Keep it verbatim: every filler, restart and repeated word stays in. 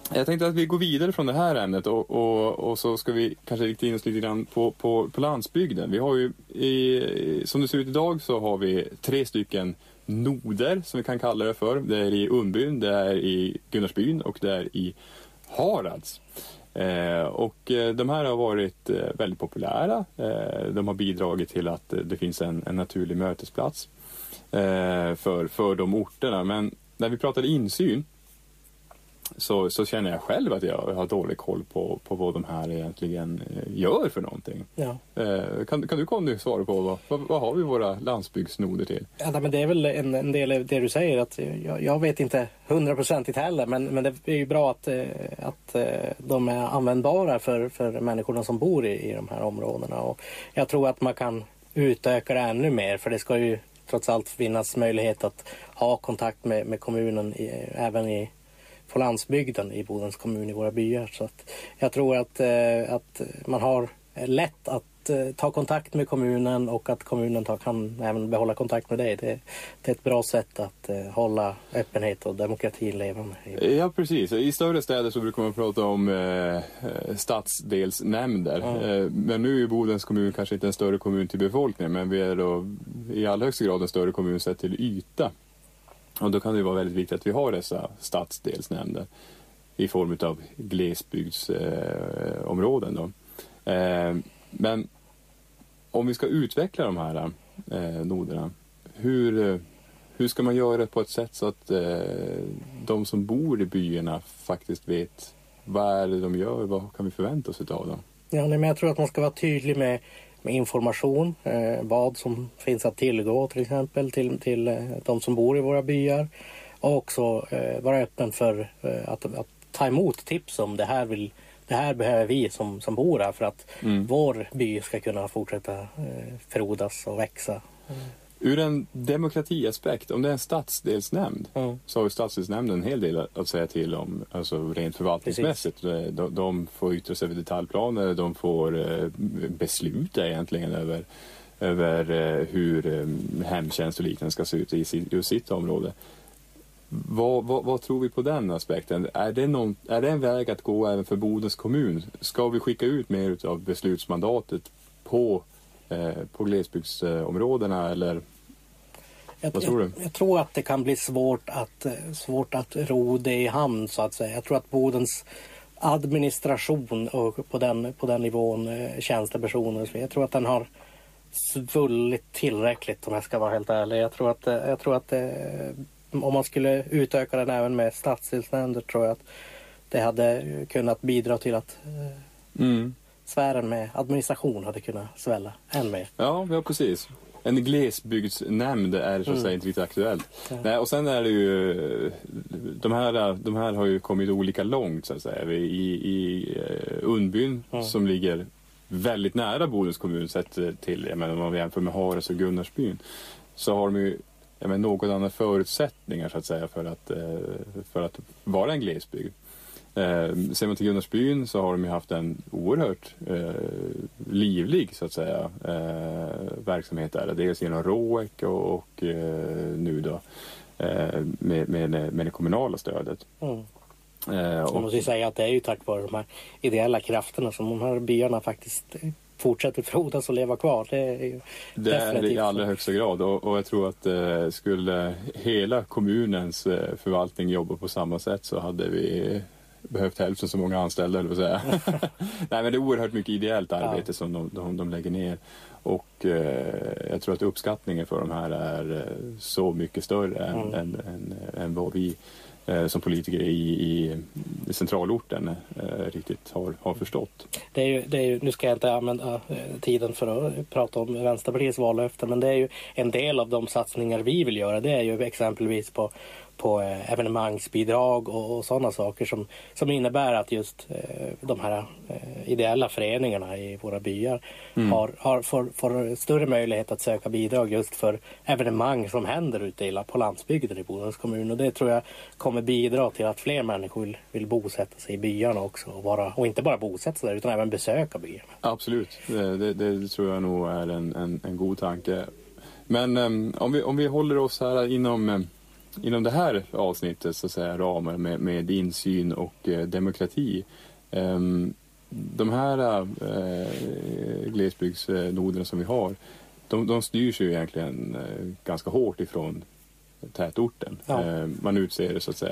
Jag tänkte att vi går vidare från det här ämnet och, och, och så ska vi kanske rikta in oss lite grann på, på, på landsbygden. Vi har ju, i, som det ser ut idag så har vi tre stycken noder som vi kan kalla det för. Det är i Unbyn, det är i Gunnarsbyn och det är i Harads. Eh, och eh, de här har varit eh, väldigt populära. Eh, de har bidragit till att eh, det finns en, en naturlig mötesplats eh, för, för de orterna. Men när vi pratar insyn så, så känner jag själv att jag har dålig koll på, på vad de här egentligen gör för någonting. Ja. Eh, kan, kan du komma svara på vad, vad, vad har vi våra landsbygdsnoder till? Ja, men det är väl en, en del av det du säger. Att jag, jag vet inte hundraprocentigt heller, men, men det är ju bra att, att de är användbara för, för människorna som bor i, i de här områdena. Och jag tror att man kan utöka det ännu mer, för det ska ju trots allt finnas möjlighet att ha kontakt med, med kommunen i, även i på landsbygden i Bodens kommun, i våra byar. Så att jag tror att, eh, att man har lätt att eh, ta kontakt med kommunen och att kommunen tar, kan även behålla kontakt med dig. Det, det är ett bra sätt att eh, hålla öppenhet och demokrati levande. Ja, precis. I större städer så brukar man prata om eh, stadsdelsnämnder. Mm. Eh, men nu är Bodens kommun kanske inte en större kommun till befolkningen, men vi är då i allra högsta grad en större kommun sett till yta. Och då kan det vara väldigt viktigt att vi har dessa stadsdelsnämnder i form av glesbygdsområden. Eh, eh, men om vi ska utveckla de här eh, noderna, hur, hur ska man göra det på ett sätt så att eh, de som bor i byarna faktiskt vet vad är det de gör, vad kan vi förvänta oss av dem? Ja, men jag tror att man ska vara tydlig med med information, eh, vad som finns att tillgå till exempel till, till eh, de som bor i våra byar, och också eh, vara öppen för eh, att, att ta emot tips om det här, vill, det här behöver vi som, som bor här för att mm. vår by ska kunna fortsätta eh, frodas och växa. Mm. Ur en demokratiaspekt, om det är en stadsdelsnämnd mm. så har ju stadsdelsnämnden en hel del att säga till om, alltså rent förvaltningsmässigt. De, de får yttra sig över detaljplaner, de får eh, besluta egentligen över, över eh, hur eh, hemtjänst och liknande ska se ut i just sitt område. Vad, vad, vad tror vi på den aspekten? Är det, någon, är det en väg att gå även för Bodens kommun? Ska vi skicka ut mer av beslutsmandatet på på glesbygdsområdena, eller jag, vad tror du? Jag, jag tror att det kan bli svårt att, svårt att ro det i hamn, så att säga. Jag tror att Bodens administration och på den, på den nivån tjänstepersoner, jag tror att den har svullit tillräckligt, om jag ska vara helt ärlig. Jag tror att, jag tror att om man skulle utöka den även med stadsdelsnämnder, tror jag att det hade kunnat bidra till att mm. sfären med administration hade kunnat svälla än mer. Ja, ja precis. En glesbygdsnämnd är så att mm. säga inte riktigt aktuellt. Ja. Nej, och sen är det ju de här, de här har ju kommit olika långt så att säga. I, i Unbyn mm. som ligger väldigt nära Bodens kommun sett till, jag menar, om man jämför med Harads och Gunnarsbyn, så har de ju jag menar, något andra förutsättningar så att säga för att, för att vara en glesbygd. Eh, ser man till Gunnarsbyn så har de ju haft en oerhört eh, livlig så att säga eh, verksamhet där. Dels genom RÅEC och, och eh, nu då eh, med, med, med det kommunala stödet. Mm. Eh, och, man måste ju säga att det är ju tack vare de här ideella krafterna som de här byarna faktiskt fortsätter frodas och leva kvar. Det är ju det är i allra högsta grad, och, och jag tror att eh, skulle hela kommunens eh, förvaltning jobba på samma sätt så hade vi behövt hälften så många anställda, eller vad säga. Nej, men det är oerhört mycket ideellt arbete ja. som de, de, de lägger ner, och eh, jag tror att uppskattningen för de här är eh, så mycket större mm. än, än, än, än vad vi eh, som politiker i, i centralorten eh, riktigt har, har förstått. Det är ju, det är ju, nu ska jag inte använda eh, tiden för att prata om Vänsterpartiets vallöften, men det är ju en del av de satsningar vi vill göra. Det är ju exempelvis på på eh, evenemangsbidrag och, och sådana saker som, som innebär att just eh, de här eh, ideella föreningarna i våra byar mm. har, har får, får större möjlighet att söka bidrag just för evenemang som händer ute i, på landsbygden i Bodens kommun, och det tror jag kommer bidra till att fler människor vill, vill bosätta sig i byarna också, och, vara, och inte bara bosätta sig där utan även besöka byarna. Absolut, det, det, det tror jag nog är en, en, en god tanke. Men um, om, vi, om vi håller oss här inom um, inom det här avsnittet så att säga, ramar med, med insyn och eh, demokrati. Eh, de här eh, glesbygdsnoderna som vi har, de, de styrs ju egentligen eh, ganska hårt ifrån tätorten. Ja. Eh, man utser så att säga